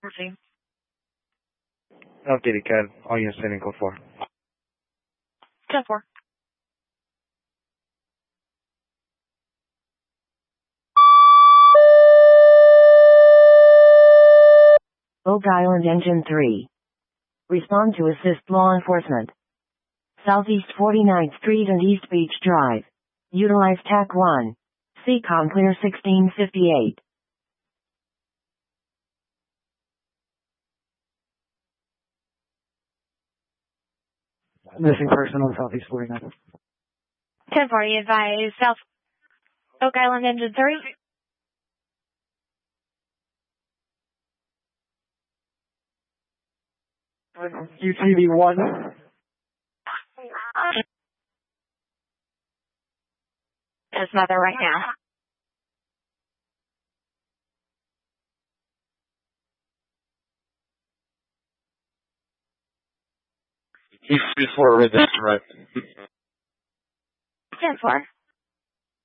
Updated CAD. All units sending code 4. 10-4. Oak Island Engine 3. Respond to assist law enforcement. Southeast 49th Street and East Beach Drive. Utilize TAC 1. CCOM clear 1658. Missing person on Southeast 49th. 10-4, advise South Oak Island Engine 3. UTV 1. His mother right now. He's before with that, right? 10-4.